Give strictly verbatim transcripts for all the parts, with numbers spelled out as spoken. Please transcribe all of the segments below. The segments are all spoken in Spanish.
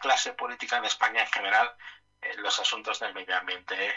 clase política en España en general eh, los asuntos del medio ambiente,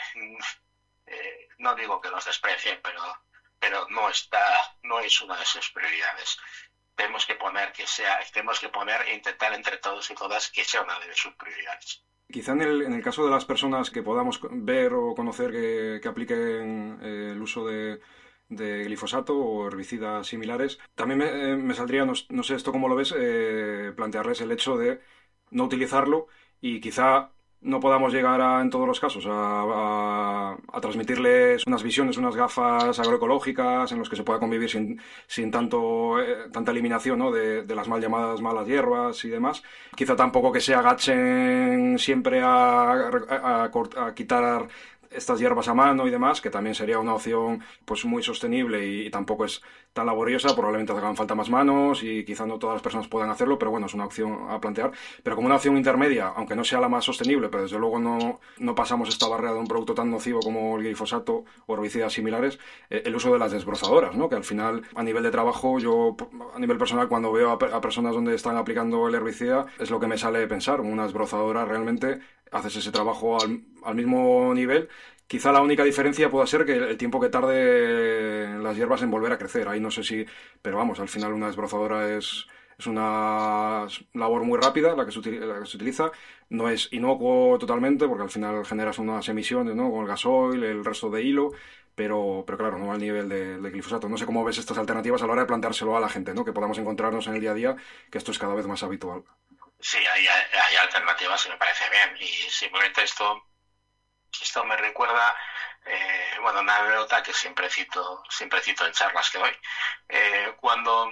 eh, no digo que los desprecien, pero, pero no está, no es una de sus prioridades. Tenemos que poner que sea, tenemos que poner e intentar entre todos y todas que sea una de sus prioridades. Quizá en el, en el caso de las personas que podamos ver o conocer que, que apliquen eh, el uso de, de glifosato o herbicidas similares, también me, me saldría, no, no sé esto cómo lo ves, eh, plantearles el hecho de no utilizarlo y quizá no podamos llegar a, en todos los casos a, a, a transmitirles unas visiones, unas gafas agroecológicas en los que se pueda convivir sin, sin tanto eh, tanta eliminación, ¿no? de, de las mal llamadas malas hierbas y demás. Quizá tampoco que se agachen siempre a, a, a, a quitar estas hierbas a mano y demás, que también sería una opción pues muy sostenible y, y tampoco es tan laboriosa, probablemente hagan falta más manos y quizá no todas las personas puedan hacerlo, pero bueno, es una opción a plantear. Pero como una opción intermedia, aunque no sea la más sostenible, pero desde luego no, no pasamos esta barrera de un producto tan nocivo como el glifosato o herbicidas similares, eh, el uso de las desbrozadoras, ¿no? Que al final, a nivel de trabajo, yo a nivel personal, cuando veo a, a personas donde están aplicando el herbicida, es lo que me sale pensar, una desbrozadora realmente haces ese trabajo al, al mismo nivel. Quizá la única diferencia pueda ser que el tiempo que tarde las hierbas en volver a crecer. Ahí no sé si... Pero vamos, al final una desbrozadora es, es una labor muy rápida la que, se utiliza, la que se utiliza. No es inocuo totalmente porque al final generas unas emisiones, ¿no? Con el gasoil, el resto de hilo. Pero, pero claro, no al nivel de, de glifosato. No sé cómo ves estas alternativas a la hora de planteárselo a la gente, ¿no? Que podamos encontrarnos en el día a día, que esto es cada vez más habitual. Sí, hay, hay alternativas y me parece bien. Y simplemente esto... Esto me recuerda, eh, bueno, una anécdota que siempre cito, siempre cito en charlas que doy. Eh, cuando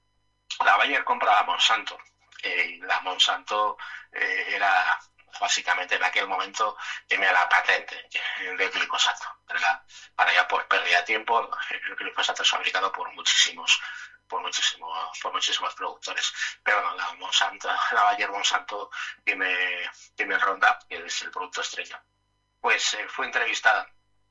la Bayer compra a Monsanto, eh, la Monsanto eh, era básicamente en aquel momento tenía la patente del glifosato. Para, para ya por pérdida de tiempo, el glifosato es fabricado por muchísimos por muchísimos por muchísimos productores, pero no, la Monsanto, la Bayer Monsanto tiene, tiene el Roundup, que es el producto estrella. Pues eh, fue entrevistada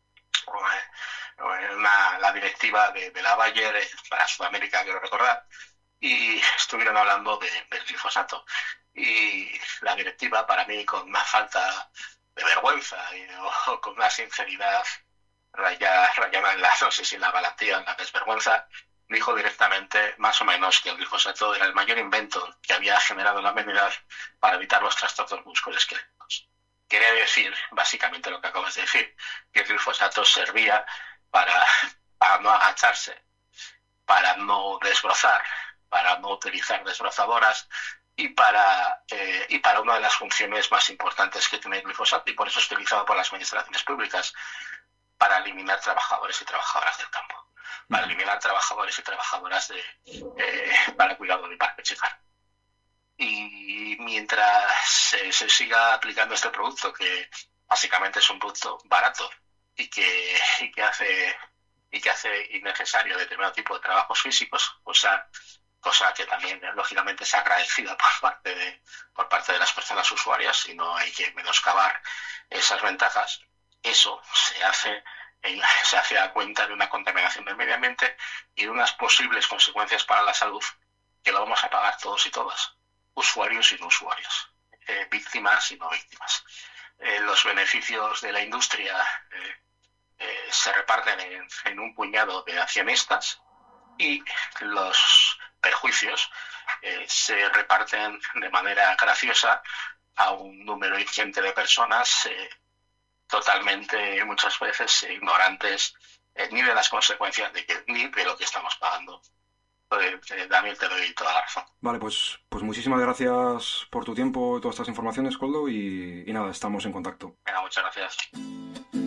eh, una, la directiva de, de la Bayer eh, para Sudamérica, quiero recordar, y estuvieron hablando de, del glifosato. Y la directiva, para mí, con una falta de vergüenza y, o, o con una sinceridad raya, rayana en la, no sé si en la valentía, en la desvergüenza, dijo directamente, más o menos, que el glifosato era el mayor invento que había generado la humanidad para evitar los trastornos musculoesqueléticos. Quería decir, básicamente lo que acabas de decir, que el glifosato servía para, para no agacharse, para no desbrozar, para no utilizar desbrozadoras y para, eh, y para una de las funciones más importantes que tiene el glifosato, y por eso es utilizado por las administraciones públicas, para eliminar trabajadores y trabajadoras del campo, para eliminar trabajadores y trabajadoras de, eh, para el cuidado del parque chicar. Y mientras se, se siga aplicando este producto, que básicamente es un producto barato y que, y que hace y que hace innecesario determinado tipo de trabajos físicos, cosa, cosa que también lógicamente es agradecida por parte de por parte de las personas usuarias, y no hay que menoscabar esas ventajas, eso se hace en, se hace a cuenta de una contaminación del medio ambiente y de unas posibles consecuencias para la salud que lo vamos a pagar todos y todas, usuarios y no usuarios, eh, víctimas y no víctimas. Eh, los beneficios de la industria eh, eh, se reparten en, en un puñado de accionistas y los perjuicios eh, se reparten de manera graciosa a un número ingente de personas eh, totalmente, muchas veces, eh, ignorantes eh, ni de las consecuencias de que, ni de lo que estamos pagando. Daniel, te doy toda la razón. Vale, pues, pues muchísimas gracias por tu tiempo y todas estas informaciones, Koldo, y, y nada, estamos en contacto. Venga, muchas gracias.